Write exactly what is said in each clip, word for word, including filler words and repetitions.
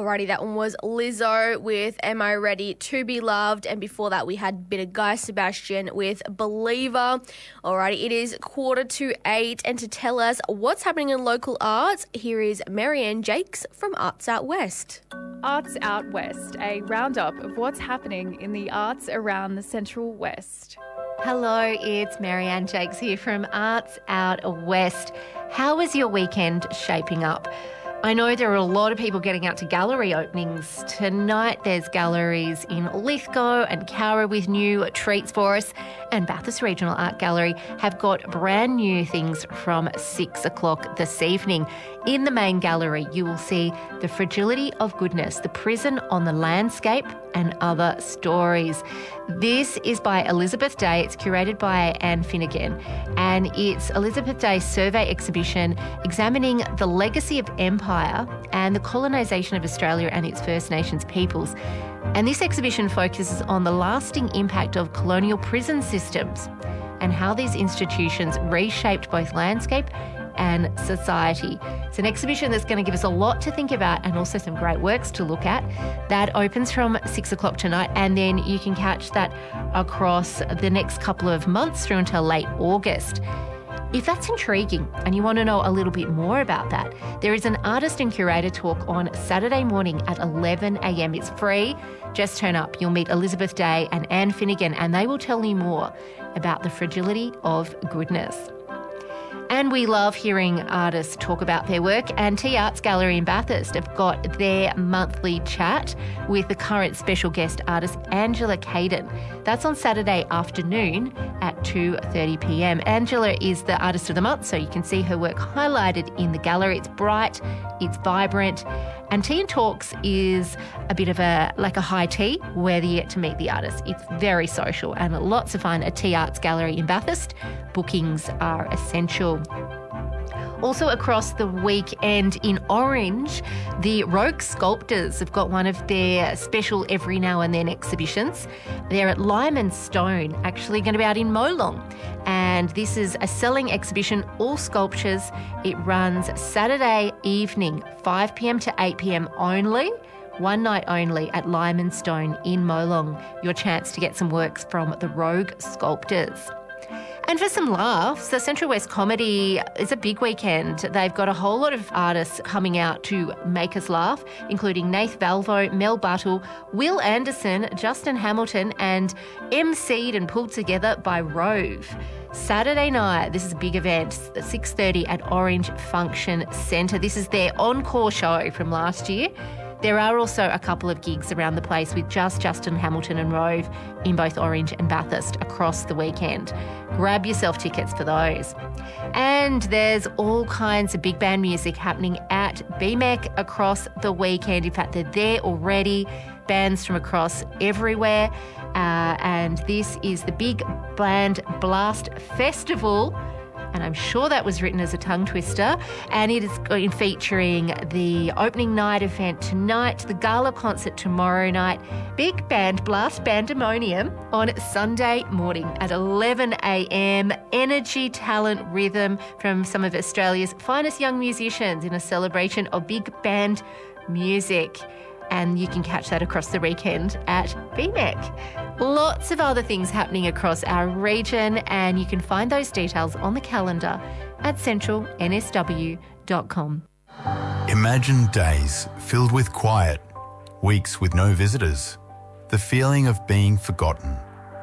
Alrighty, that one was Lizzo with Am I Ready to Be Loved? And before that, we had a bit of Guy Sebastian with Believer. Alrighty, it is quarter to eight. And to tell us what's happening in local arts, here is Marianne Jakes from Arts Out West. Arts Out West, a roundup of what's happening in the arts around the Central West. Hello, it's Marianne Jakes here from Arts Out West. How was your weekend shaping up? I know there are a lot of people getting out to gallery openings. Tonight there's galleries in Lithgow and Cowra with new treats for us, and Bathurst Regional Art Gallery have got brand new things from six o'clock this evening. In the main gallery you will see The Fragility of Goodness, The Prison on the Landscape and Other Stories. This is by Elizabeth Day. It's curated by Anne Finnegan, and it's Elizabeth Day's survey exhibition examining the legacy of empire and the colonisation of Australia and its First Nations peoples. And this exhibition focuses on the lasting impact of colonial prison systems and how these institutions reshaped both landscape and society. It's an exhibition that's going to give us a lot to think about and also some great works to look at. That opens from six o'clock tonight, and then you can catch that across the next couple of months through until late August. If that's intriguing and you want to know a little bit more about that, there is an artist and curator talk on Saturday morning at eleven a.m. It's free. Just turn up. You'll meet Elizabeth Day and Anne Finnegan, and they will tell you more about the fragility of goodness. And we love hearing artists talk about their work, and T Arts Gallery in Bathurst have got their monthly chat with the current special guest artist Angela Caden. That's on Saturday afternoon at two thirty p.m. Angela is the Artist of the Month, so you can see her work highlighted in the gallery. It's bright, it's vibrant, and Tea and Talks is a bit of a like a high tea where you get to meet the artist. It's very social and lots of fun at T Arts Gallery in Bathurst. Bookings are essential. Also across the weekend in Orange, the Rogue Sculptors have got one of their special every now and then exhibitions. They're at Lime and Stone, actually going to be out in Molong. And this is a selling exhibition, all sculptures. It runs Saturday evening, five p.m. to eight p.m. only. One night only at Lime and Stone in Molong. Your chance to get some works from the Rogue Sculptors. And for some laughs, the Central West Comedy is a big weekend. They've got a whole lot of artists coming out to make us laugh, including Nath Valvo, Mel Buttle, Will Anderson, Justin Hamilton, and emceed and pulled together by Rove. Saturday night, this is a big event, six thirty at Orange Function Centre. This is their encore show from last year. There are also a couple of gigs around the place with just Justin Hamilton and Rove in both Orange and Bathurst across the weekend. Grab yourself tickets for those. And there's all kinds of big band music happening at B M E C across the weekend. In fact, they're there already. Bands from across everywhere. Uh, and this is the Big Band Blast Festival. And I'm sure that was written as a tongue twister. And it is going featuring the opening night event tonight, the gala concert tomorrow night, Big Band Blast Bandemonium on Sunday morning at eleven a.m. Energy, talent, rhythm from some of Australia's finest young musicians in a celebration of big band music. And you can catch that across the weekend at B M E C. Lots of other things happening across our region, and you can find those details on the calendar at central n s w dot com. Imagine days filled with quiet, weeks with no visitors, the feeling of being forgotten.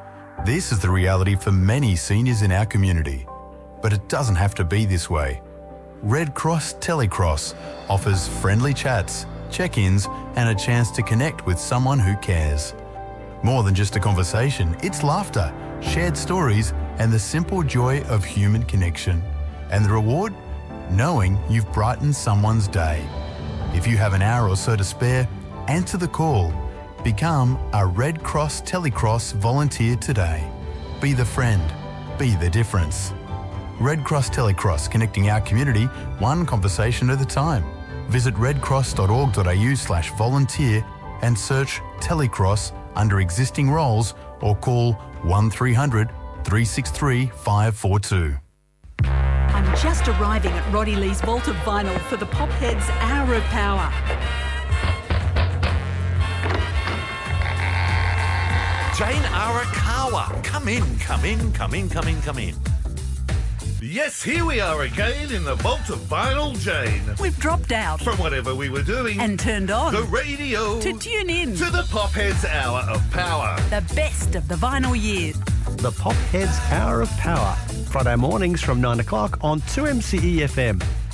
This is the reality for many seniors in our community, but it doesn't have to be this way. Red Cross Telecross offers friendly chats, check-ins and a chance to connect with someone who cares. More than just a conversation, it's laughter, shared stories and the simple joy of human connection. And the reward? Knowing you've brightened someone's day. If you have an hour or so to spare, answer the call. Become a Red Cross Telecross volunteer today. Be the friend. Be the difference. Red Cross Telecross, connecting our community one conversation at a time. Visit redcross.org.au slash volunteer and search Telecross under existing roles or call one three hundred, three six three, five four two. I'm just arriving at Roddy Lee's Vault of Vinyl for the Popheads Hour of Power. Jane Arakawa. Come in, come in, come in, come in, come in. Yes, here we are again in the vault of Vinyl Jane. We've dropped out From whatever we were doing. and turned on the radio. to tune in To the Popheads Hour of Power. the best of the vinyl years. The Popheads Hour of Power. Friday mornings from nine o'clock on two M C E F M.